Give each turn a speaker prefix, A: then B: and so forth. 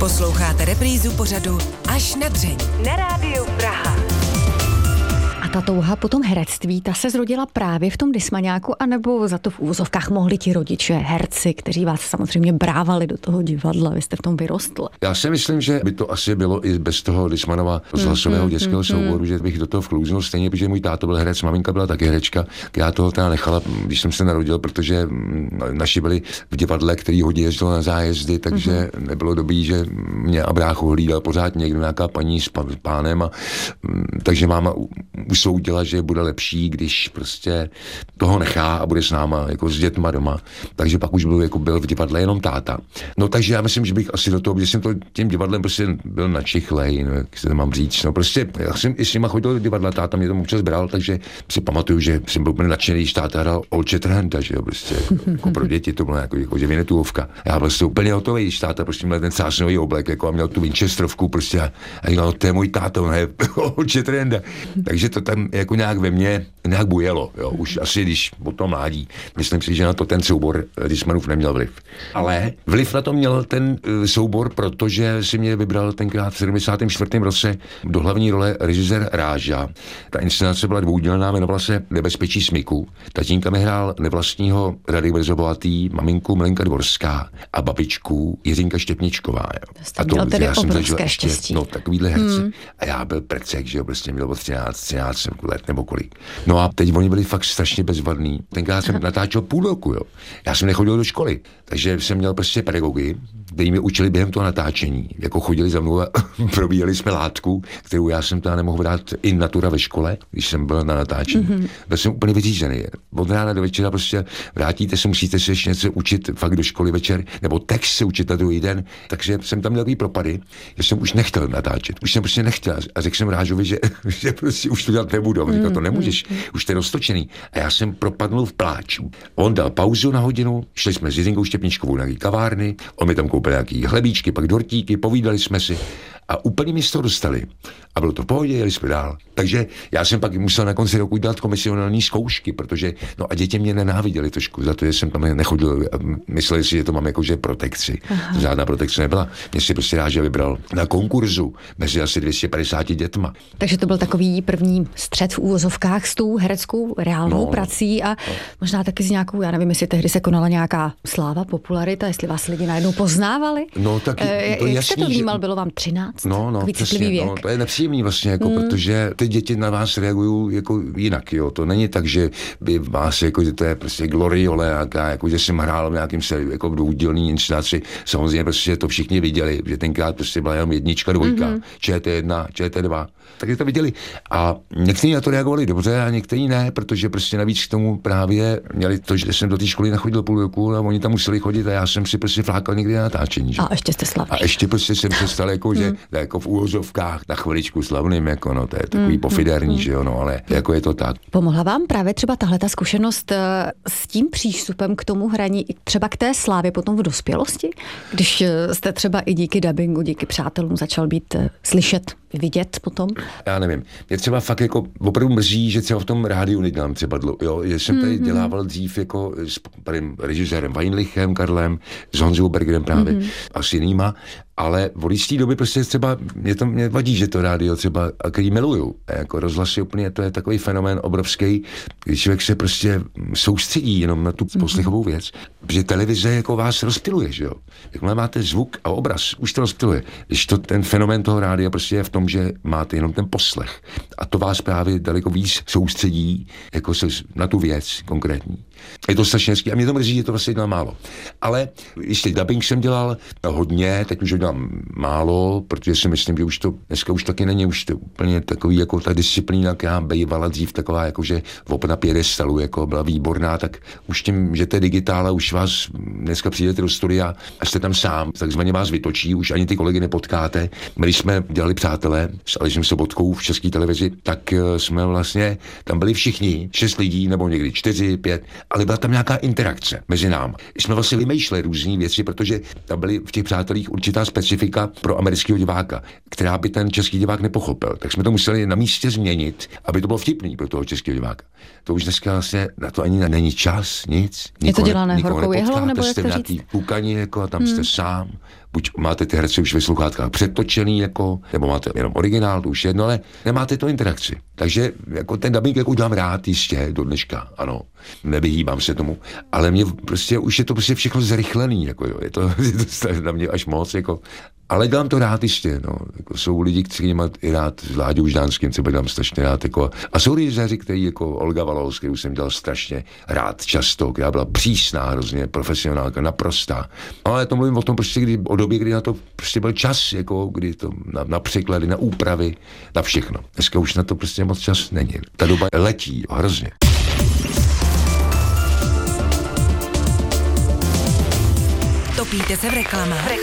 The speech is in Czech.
A: Posloucháte reprízu pořadu Až na dřeň na Rádiu Praha.
B: A ta touha po tom herectví, ta se zrodila právě v tom Dismaňáku, anebo za to v úvozovkách mohli ti rodiče, herci, kteří vás samozřejmě brávali do toho divadla, vy jste v tom vyrostl?
C: Já si myslím, že by to asi bylo i bez toho Dismanova rozhlasového dětského souboru, že bych do toho vklouznul stejně, protože můj táto byl herec, maminka byla taky herečka. Já toho teda nechala, když jsem se narodil, protože naši byli v divadle, který hodně jezdil na zájezdy, takže nebylo dobrý, že mě a bráchu hlídal pořád někdo, nějaká paní s pánem, a takže máma usoudila, že bude lepší, když prostě toho nechá a bude s náma jako s dětma doma. Takže pak už byl v divadle jenom táta. No takže já myslím, že bych asi do toho, protože jsem to tím divadlem prostě byl načichlej, no, jak se to mám říct. No prostě já jsem i s nima chodil do divadla, táta mě tomu občas bral, takže si pamatuju, že jsem byl úplně nadšený, když táta hrál Old Shatterhanda, že jo, prostě jako pro děti to bylo jako že Vinetuovka. Já byl úplně hotový, když táta prostě měl ten cásnový oblek, jako a měl tu Winchesterovku prostě a říkal, no, to je můj táta, ne, Old Shatterhanda. Takže to tam jako nějak ve mně nějak bujelo, jo, už asi když o tom mládí. Myslím si, že na to ten soubor Dismanův neměl vliv. Ale vliv na to měl ten soubor, protože si mě vybral tenkrát v 74. roce do hlavní role režisér Ráža. Ta inscenace byla dvoudílná, jmenovala se Nebezpečí smyku. Tatínka mi hrál nevlastního Rady Brzobohatý, maminku Milenka Dvorská a babičku Jiřinka Štěpničková. Jo.
B: A to tedy já jsem zažil ještě,
C: no, takovýhle herce. A já byl precek, že jo, prostě měl 13 let nebo kolik. No a teď oni byli fakt strašně bezvadný. Tenkrát jsem natáčel půl roku, jo. Já jsem nechodil do školy, takže jsem měl prostě pedagogy, kteří mě učili během toho natáčení. Jako chodili za mnou a probíjeli jsme látku, kterou já jsem teda nemohl brát in natura ve škole, když jsem byl na natáčení. Byl jsem úplně vyřízený. Od rána do večera prostě vrátíte se, musíte se ještě něco učit fakt do školy večer, nebo text se učit na druhý den. Takže jsem tam měl takový propady, že jsem už nechtěl natáčet. Už jsem prostě nechtěl. A řekl jsem Rážovi, že prostě už to dělat nebudu. Říkal, to nemůžeš, už to je roztočený. A já jsem propadnul v pláču. On dal pauzu na hodinu, šli jsme s Jiřinkou Štěpničkovou na kavárny, on mi tam koupil nějaký chlebíčky, pak dortíky, povídali jsme si a úplně mi z toho dostali. A bylo to v pohodě, jeli jsme dál. Takže já jsem pak musel na konci roku dělat komisionální zkoušky, protože, no a děti mě nenáviděli trošku, za to, že jsem tam nechodil a mysleli si, že to mám jako, že protekci. Žádná protekce nebyla. Mě si prostě Ráža vybral na konkurzu mezi asi 250 dětma.
B: Takže to byl takový první střet v úvozovkách s tou hereckou reálnou prací a možná taky s nějakou, já nevím, jestli tehdy se konala nějaká sláva, popularita, jestli vás lidi najednou poznávali.
C: No tak to
B: jak jste to vnímal, bylo vám 13?
C: No, přesně, no, to je nepříjemný vlastně, jako, protože ty děti na vás reagují jako jinak, jo. To není tak, že by vás, jako, že to je prostě gloriole nějaká, jako, že jsem hrál v nějakým jako v dvoudílný inscenaci. Samozřejmě prostě to všichni viděli, že tenkrát prostě byla jenom 1, 2, ČT1, ČT2. Takže to viděli. A někteří na to reagovali dobře a někteří ne, protože prostě navíc k tomu právě měli to, že jsem do té školy nechodil půl roku a oni tam museli chodit a já jsem si prostě flákal někdy na natáčení. Že?
B: A ještě jste slavný.
C: A ještě prostě jsem se stal jako, že jako v úvozovkách na chviličku slavným, jako no, to je takový pofiderní, že jo, no, ale jako je to tak.
B: Pomohla vám právě třeba tahle ta zkušenost s tím přístupem k tomu hraní, třeba k té slávě potom v dospělosti? Když jste třeba i díky dabingu, díky přátelům začal být slyšet, vidět potom?
C: Já nevím. Mě třeba fakt jako opravdu mrzí, že třeba v tom rádiu nedělám třeba jo, že jsem tady dělával dřív jako s panem režisérem Weinlichem, Karlem, s Honzou Bergerem právě a s jinýma, ale v jistý doby prostě třeba mě vadí, že to rádio třeba, a který miluju, jako rozhlasy úplně, to je takový fenomén obrovský, když člověk se prostě soustředí jenom na tu poslechovou věc, protože televize jako vás rozptyluje, že jo. Jakmile máte zvuk a obraz, už to rozptyluje. Když to ten fenomén toho rádia prostě je v tom, že máte jenom ten poslech a to vás právě daleko víc soustředí jako na tu věc konkrétní. Je to strašně hezký a mě to mrzí, že to vlastně dělám málo. Ale ještě dubbing jsem dělal hodně, teď už ho dělám málo, protože si myslím, že už to dneska už taky není už to úplně takový jako ta disciplína, která bývala dřív taková, jako že na piedestalu jako byla výborná, tak už tím, že to je digitál a už vás dneska přijdete do studia a jste tam sám, takzvaně vás vytočí, už ani ty kolegy nepotkáte. Když jsme dělali Přátelé s Alešem Sobotkou v České televizi, tak jsme vlastně, tam byli všichni, 6 lidí nebo někdy 4, 5, ale byla tam nějaká interakce mezi námi. Jsme vlastně vymýšleli různé věci, protože tam byly v těch Přátelích určitá specifika pro amerického diváka, která by ten český divák nepochopil. Tak jsme to museli na místě změnit, aby to bylo vtipný pro toho českého diváka. To už dneska vlastně na to ani není čas, nic.
B: Je to dělané horkou jehlou, nebo jak
C: jste
B: to
C: v
B: říct?
C: nějaký půkaní, jako, a tam jste sám. Buď máte ty herce už ve sluchátkách přetočený, jako, nebo máte jenom originál, to už jedno, ale nemáte to interakci. Takže jako ten dabing jako udělám rád jistě do dneška, ano, nevyhýbám se tomu, ale mě prostě už je to prostě všechno zrychlený, jako jo, je to na mě až moc, jako, ale dělám to rád jistě, no, jako jsou lidi, kteří mají i rád s Láďou Ždánským, třeba dělám strašně rád, jako, a jsou režiséři, který jako Olga Valos, kterou jsem dělal strašně rád často, která byla přísná, hrozně profesionálka, naprostá, ale to mluvím o tom prostě, kdy o době, kdy na to prostě byl čas, jako, kdy to na překlady, na úpravy, na všechno. Dneska už na to prostě moc čas není. Ta doba letí hrozně.
A: Topíte se v reklamách?